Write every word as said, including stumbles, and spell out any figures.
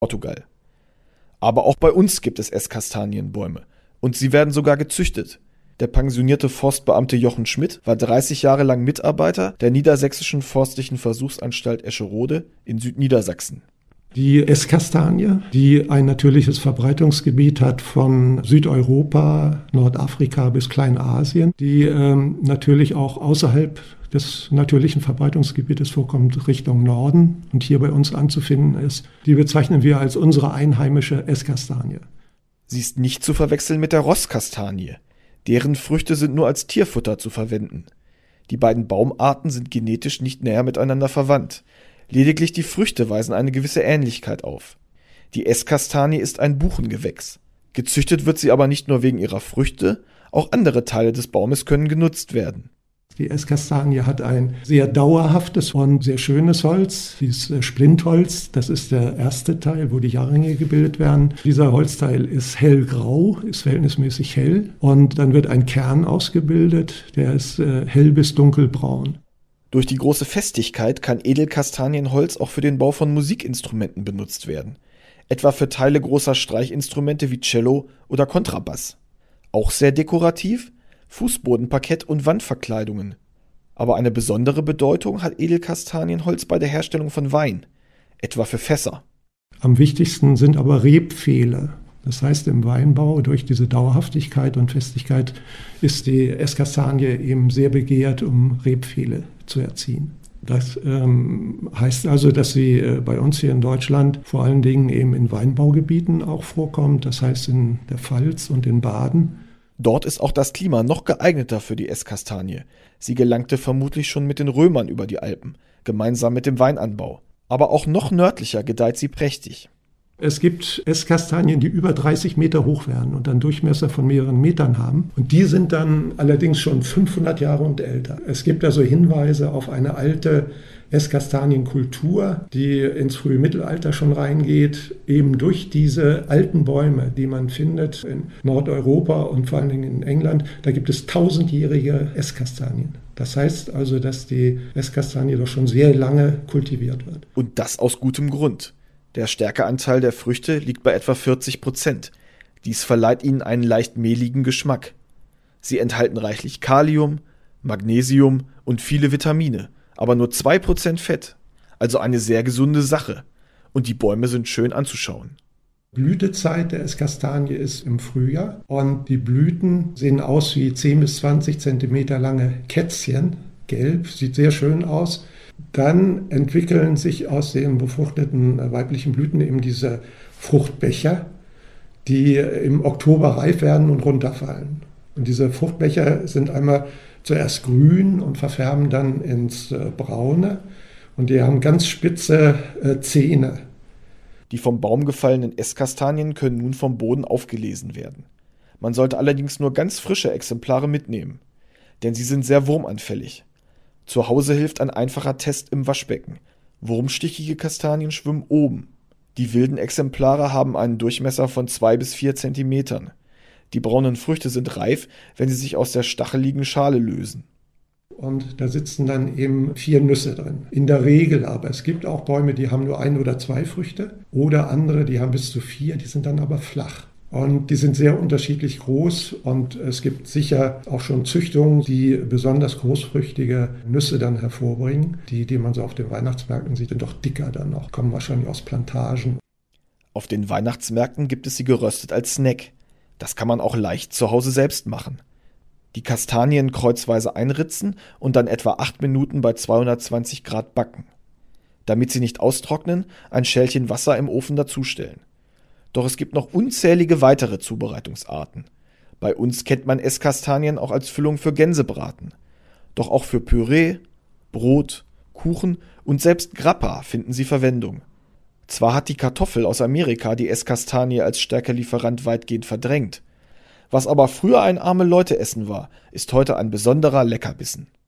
Portugal. Aber auch bei uns gibt es Esskastanienbäume. Und sie werden sogar gezüchtet. Der pensionierte Forstbeamte Jochen Schmidt war dreißig Jahre lang Mitarbeiter der Niedersächsischen Forstlichen Versuchsanstalt Escherode in Südniedersachsen. Die Esskastanie, die ein natürliches Verbreitungsgebiet hat von Südeuropa, Nordafrika bis Kleinasien, die ähm, natürlich auch außerhalb des natürlichen Verbreitungsgebietes vorkommt, Richtung Norden und hier bei uns anzufinden ist, die bezeichnen wir als unsere einheimische Esskastanie. Sie ist nicht zu verwechseln mit der Rosskastanie. Deren Früchte sind nur als Tierfutter zu verwenden. Die beiden Baumarten sind genetisch nicht näher miteinander verwandt. Lediglich die Früchte weisen eine gewisse Ähnlichkeit auf. Die Esskastanie ist ein Buchengewächs. Gezüchtet wird sie aber nicht nur wegen ihrer Früchte, auch andere Teile des Baumes können genutzt werden. Die Esskastanie hat ein sehr dauerhaftes und sehr schönes Holz, dieses Splintholz. Das ist der erste Teil, wo die Jahrringe gebildet werden. Dieser Holzteil ist hellgrau, ist verhältnismäßig hell. Und dann wird ein Kern ausgebildet, der ist äh, hell bis dunkelbraun. Durch die große Festigkeit kann Edelkastanienholz auch für den Bau von Musikinstrumenten benutzt werden. Etwa für Teile großer Streichinstrumente wie Cello oder Kontrabass. Auch sehr dekorativ Fußbodenparkett und Wandverkleidungen. Aber eine besondere Bedeutung hat Edelkastanienholz bei der Herstellung von Wein, etwa für Fässer. Am wichtigsten sind aber Rebpfähle. Das heißt, im Weinbau durch diese Dauerhaftigkeit und Festigkeit ist die Esskastanie eben sehr begehrt, um Rebpfähle zu erziehen. Das ähm, heißt also, dass sie äh, bei uns hier in Deutschland vor allen Dingen eben in Weinbaugebieten auch vorkommt. Das heißt in der Pfalz und in Baden. Dort ist auch das Klima noch geeigneter für die Esskastanie. Sie gelangte vermutlich schon mit den Römern über die Alpen, gemeinsam mit dem Weinanbau. Aber auch noch nördlicher gedeiht sie prächtig. Es gibt Esskastanien, die über dreißig Meter hoch werden und einen Durchmesser von mehreren Metern haben. Und die sind dann allerdings schon fünfhundert Jahre und älter. Es gibt also Hinweise auf eine alte Esskastanienkultur, die ins frühe Mittelalter schon reingeht, eben durch diese alten Bäume, die man findet in Nordeuropa und vor allen Dingen in England. Da gibt es tausendjährige Esskastanien. Das heißt also, dass die Esskastanie doch schon sehr lange kultiviert wird. Und das aus gutem Grund. Der Stärkeanteil der Früchte liegt bei etwa vierzig Prozent. Dies verleiht ihnen einen leicht mehligen Geschmack. Sie enthalten reichlich Kalium, Magnesium und viele Vitamine, aber nur zwei Prozent Fett. Also eine sehr gesunde Sache. Und die Bäume sind schön anzuschauen. Blütezeit der Esskastanie ist im Frühjahr und die Blüten sehen aus wie zehn bis zwanzig Zentimeter lange Kätzchen. Gelb, sieht sehr schön aus. Dann entwickeln sich aus den befruchteten weiblichen Blüten eben diese Fruchtbecher, die im Oktober reif werden und runterfallen. Und diese Fruchtbecher sind einmal zuerst grün und verfärben dann ins Braune. Und die haben ganz spitze Zähne. Die vom Baum gefallenen Esskastanien können nun vom Boden aufgelesen werden. Man sollte allerdings nur ganz frische Exemplare mitnehmen, denn sie sind sehr wurmanfällig. Zu Hause hilft ein einfacher Test im Waschbecken. Wurmstichige Kastanien schwimmen oben. Die wilden Exemplare haben einen Durchmesser von zwei bis vier Zentimetern. Die braunen Früchte sind reif, wenn sie sich aus der stacheligen Schale lösen. Und da sitzen dann eben vier Nüsse drin. In der Regel aber. Es gibt auch Bäume, die haben nur ein oder zwei Früchte. Oder andere, die haben bis zu vier, die sind dann aber flach. Und die sind sehr unterschiedlich groß und es gibt sicher auch schon Züchtungen, die besonders großfrüchtige Nüsse dann hervorbringen. Die, die man so auf den Weihnachtsmärkten sieht, sind doch dicker dann noch, kommen wahrscheinlich aus Plantagen. Auf den Weihnachtsmärkten gibt es sie geröstet als Snack. Das kann man auch leicht zu Hause selbst machen. Die Kastanien kreuzweise einritzen und dann etwa acht Minuten bei zweihundertzwanzig Grad backen. Damit sie nicht austrocknen, ein Schälchen Wasser im Ofen dazustellen. Doch es gibt noch unzählige weitere Zubereitungsarten. Bei uns kennt man Esskastanien auch als Füllung für Gänsebraten. Doch auch für Püree, Brot, Kuchen und selbst Grappa finden sie Verwendung. Zwar hat die Kartoffel aus Amerika die Esskastanie als Stärkelieferant weitgehend verdrängt. Was aber früher ein Arme-Leute-Essen war, ist heute ein besonderer Leckerbissen.